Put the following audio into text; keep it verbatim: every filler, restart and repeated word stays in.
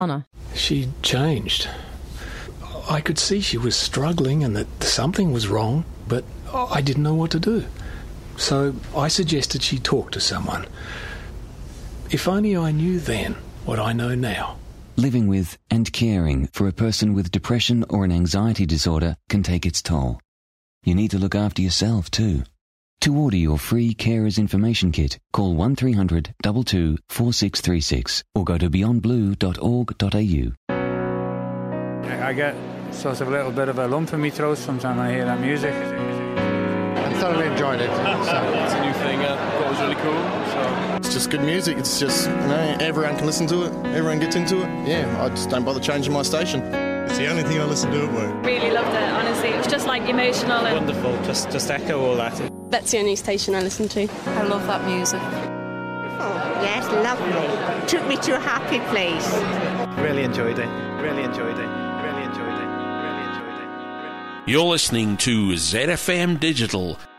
Honor. She changed. I could see she was struggling and that something was wrong, but I didn't know what to do. So I suggested she talk to someone. If only I knew then what I know now. Living with and caring for a person with depression or an anxiety disorder can take its toll. You need to look after yourself too. To order your free Carers Information Kit, call one three hundred two two four six three six or go to beyond blue dot org dot a u. I get sort of a little bit of a lump in my throat sometimes when I hear that music. I thoroughly enjoyed it. So. It's a new thing I thought was really cool. So. It's just good music. It's just, you know, everyone can listen to it. Everyone gets into it. Yeah, I just don't bother changing my station. It's the only thing I listen to at work. Really loved it, honestly. It was just like emotional. And wonderful. Just, just echo all that. That's the only station I listen to. I love that music. Oh, yes, lovely. Took me to a happy place. Really enjoyed it. Really enjoyed it. Really enjoyed it. Really enjoyed it. You're listening to Z F M Digital